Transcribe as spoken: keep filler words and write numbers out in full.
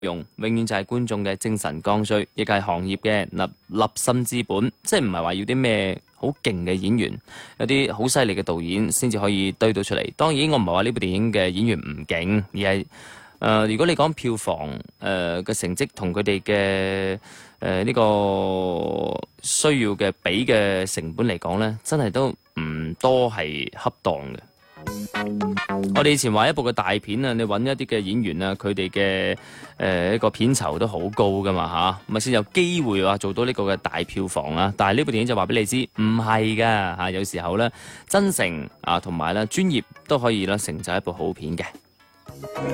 用永遠就係觀眾嘅精神剛需，亦係行業嘅立立身之本，即係唔係話要啲咩好勁嘅演員，有啲好犀利嘅導演先至可以堆到出嚟。當然我唔係話呢部電影嘅演員唔勁，而係誒、呃、如果你講票房誒嘅、呃、成績同佢哋嘅誒呢個需要嘅比嘅成本嚟講呢，真係都唔多係恰當嘅。我哋以前話一部嘅大片啊，你揾一啲嘅演員啊，佢哋嘅誒一個片酬都好高噶嘛吓，咁啊先有機會話做到呢個嘅大票房啊。但係呢部電影就話俾你知，唔係噶吓，有時候咧真誠啊同埋咧專業都可以咧成就一部好片嘅。